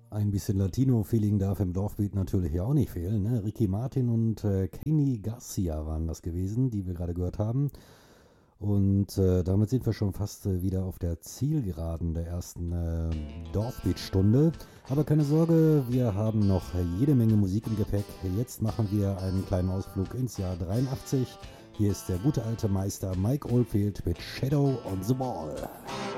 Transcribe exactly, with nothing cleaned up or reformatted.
Ein bisschen Latino-Feeling darf im Dorfbeat natürlich auch nicht fehlen. Ne? Ricky Martin und äh, Kenny Garcia waren das gewesen, die wir gerade gehört haben. Und äh, damit sind wir schon fast äh, wieder auf der Zielgeraden der ersten äh, Dorfbeat-Stunde. Aber keine Sorge, wir haben noch jede Menge Musik im Gepäck. Jetzt machen wir einen kleinen Ausflug ins Jahr dreiundachtzig. Hier ist der gute alte Meister Mike Oldfield mit Shadow on the Wall.